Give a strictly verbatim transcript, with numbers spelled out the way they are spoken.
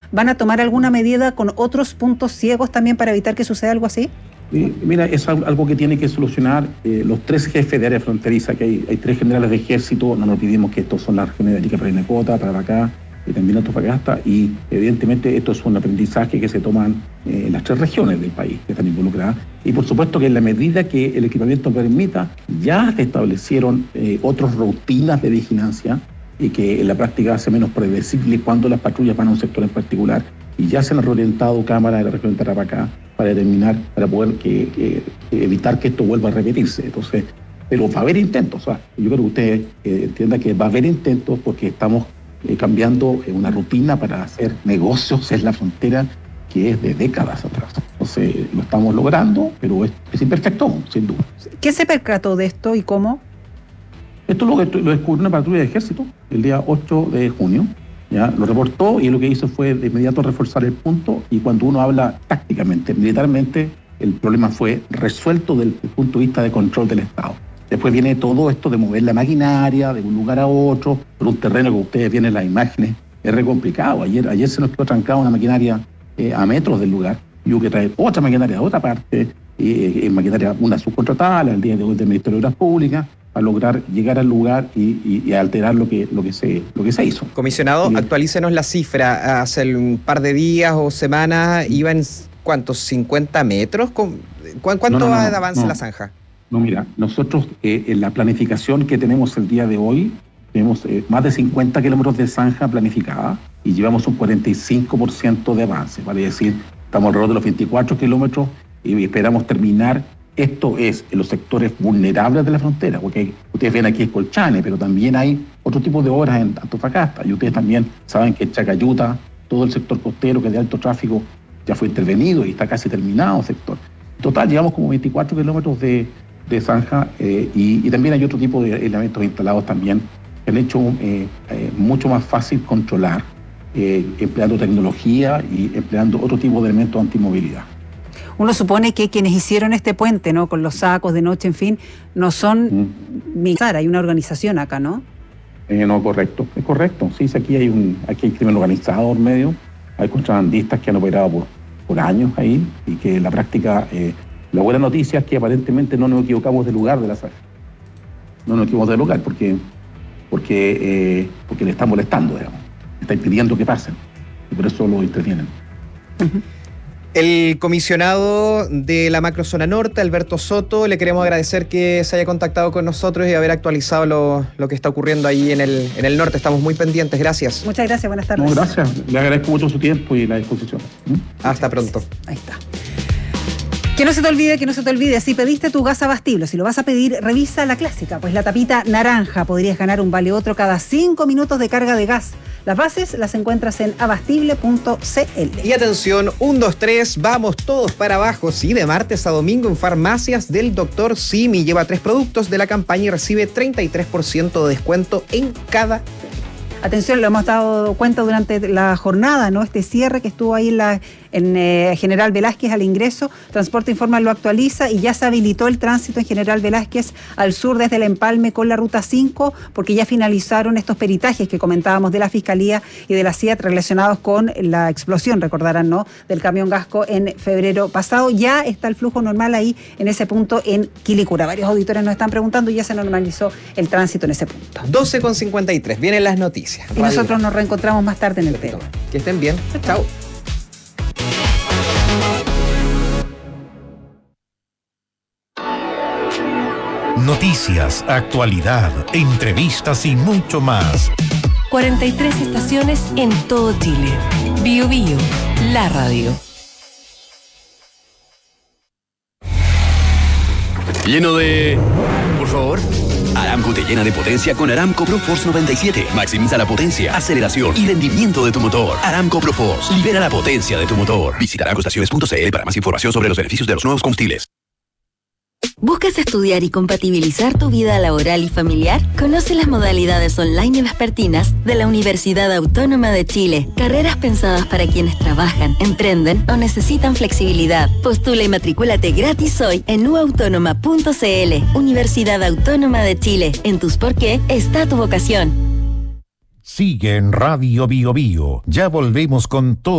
¿van a tomar alguna medida con otros puntos ciegos también para evitar que suceda algo así? Eh, mira, es algo que tiene que solucionar eh, los tres jefes de área fronteriza, que hay, hay tres generales de ejército. No nos olvidemos que estos son las regiones de Arica, Parinacota, Tarapacá y también Antofagasta, y evidentemente esto es un aprendizaje que se toman eh, en las tres regiones del país que están involucradas, y por supuesto que en la medida que el equipamiento permita, ya se establecieron eh, otras rutinas de vigilancia y que en la práctica hace menos predecible cuando las patrullas van a un sector en particular, y ya se han reorientado cámaras de la región de Tarapacá para determinar, para poder que, que, evitar que esto vuelva a repetirse. Entonces, pero va a haber intentos. O sea, yo creo que usted eh, entienda que va a haber intentos porque estamos eh, cambiando eh, una rutina para hacer negocios en la frontera que es de décadas atrás. Entonces, lo estamos logrando, pero es, es imperfecto, sin duda. ¿Qué se percató de esto y cómo? Esto lo, lo descubrió una patrulla de ejército el día ocho de junio. Ya lo reportó, y lo que hizo fue de inmediato reforzar el punto, y cuando uno habla tácticamente, militarmente, el problema fue resuelto desde el punto de vista de control del Estado. Después viene todo esto de mover la maquinaria de un lugar a otro, por un terreno que ustedes ven en las imágenes, es re complicado. Ayer, ayer se nos quedó trancada una maquinaria eh, a metros del lugar, y hubo que traer otra maquinaria de otra parte, eh, eh, maquinaria, una subcontratada, al día de hoy del Ministerio de Obras Públicas, a lograr llegar al lugar y, y, y alterar lo que, lo, que se, lo que se hizo. Comisionado, sí. Actualícenos la cifra. Hace un par de días o semanas iban, ¿cuántos? ¿cincuenta metros? ¿Cuánto no, no, va no, de avance no, la zanja? No, mira, nosotros eh, en la planificación que tenemos el día de hoy, tenemos eh, más de cincuenta kilómetros de zanja planificada y llevamos un cuarenta y cinco por ciento de avance. Vale decir, estamos alrededor de los veinticuatro kilómetros y esperamos terminar. Esto es en los sectores vulnerables de la frontera, porque ustedes ven aquí Colchane, pero también hay otro tipo de obras en Antofagasta, y ustedes también saben que en Chacayuta, todo el sector costero que es de alto tráfico ya fue intervenido y está casi terminado el sector. En total llevamos como veinticuatro kilómetros de, de zanja eh, y, y también hay otro tipo de elementos instalados también que han hecho eh, eh, mucho más fácil controlar, eh, empleando tecnología y empleando otro tipo de elementos antimovilidad. Uno supone que quienes hicieron este puente, ¿no?, con los sacos de noche, en fin, no son mm. militar, hay una organización acá, ¿no? Eh, no, correcto, es correcto. Sí, aquí hay un, aquí hay crimen organizado en medio, hay contrabandistas que han operado por, por años ahí, y que en la práctica, eh, la buena noticia es que aparentemente no nos equivocamos del lugar de la zanja. No nos equivocamos del lugar porque, porque, eh, porque le están molestando, digamos, está impidiendo que pasen, y por eso lo intervienen. Uh-huh. El comisionado de la macrozona norte, Alberto Soto, le queremos agradecer que se haya contactado con nosotros y haber actualizado lo, lo que está ocurriendo ahí en el, en el norte. Estamos muy pendientes. Gracias. Muchas gracias. Buenas tardes. No, gracias. Le agradezco mucho su tiempo y la disposición. ¿Mm? Hasta pronto. Ahí está. Que no se te olvide, que no se te olvide, si pediste tu gas Abastible, si lo vas a pedir, revisa la clásica, pues la tapita naranja, podrías ganar un vale otro cada cinco minutos de carga de gas. Las bases las encuentras en abastible punto c l. Y atención, un, dos, tres, vamos todos para abajo, sí, de martes a domingo en farmacias del doctor Simi. Lleva tres productos de la campaña y recibe treinta y tres por ciento de descuento en cada. Atención, lo hemos dado cuenta durante la jornada, ¿no? Este cierre que estuvo ahí en, la, en eh, General Velázquez al ingreso. Transporte Informa lo actualiza y ya se habilitó el tránsito en General Velázquez al sur desde el Empalme con la Ruta cinco, porque ya finalizaron estos peritajes que comentábamos de la Fiscalía y de la C I A T relacionados con la explosión, recordarán, ¿no?, del camión Gasco en febrero pasado. Ya está el flujo normal ahí en ese punto en Quilicura. Varios auditores nos están preguntando y ya se normalizó el tránsito en ese punto. doce con cincuenta y tres, vienen las noticias. Y nosotros nos reencontramos más tarde en el tema. Que estén bien. Chao. Noticias, actualidad, entrevistas y mucho más. cuarenta y tres estaciones en todo Chile. Bio Bio, la radio. Lleno de... Por favor. Aramco te llena de potencia con Aramco ProForce noventa y siete. Maximiza la potencia, aceleración y rendimiento de tu motor. Aramco ProForce. Libera la potencia de tu motor. Visita aramco estaciones punto c l para más información sobre los beneficios de los nuevos combustibles. ¿Buscas estudiar y compatibilizar tu vida laboral y familiar? Conoce las modalidades online y vespertinas de la Universidad Autónoma de Chile. Carreras pensadas para quienes trabajan, emprenden o necesitan flexibilidad. Postula y matricúlate gratis hoy en u autónoma punto c l. Universidad Autónoma de Chile. En tus por qué está tu vocación. Sigue en Radio Bio Bio. Ya volvemos con todo.